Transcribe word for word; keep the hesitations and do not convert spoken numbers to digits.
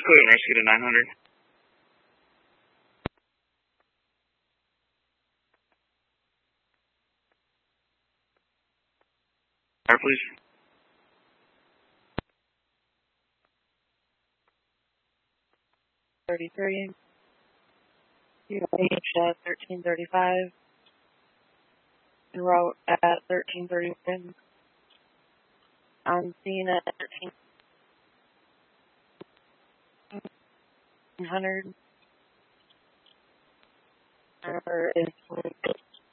Clear rescue to nine hundred. Fire, please. thirty-three. U H at thirteen thirty-five. En route at thirteen thirty-one. On scene at thirteen hundred. Number is